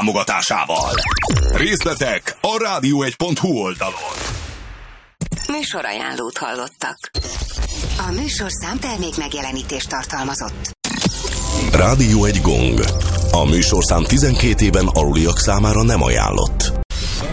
támogatásával. Részletek a radio1.hu oldalon. Műsorajánlót hallottak. A műsorszám termék megjelenítést tartalmazott. Rádió egy gong. A műsorszám 12 éven aluliak számára nem ajánlott.